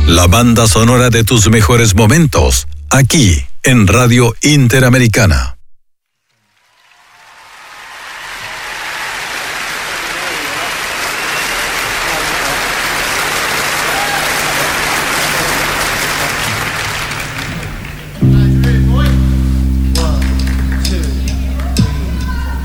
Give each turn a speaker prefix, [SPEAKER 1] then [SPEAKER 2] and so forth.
[SPEAKER 1] La banda sonora de tus mejores momentos, aquí en Radio Interamericana.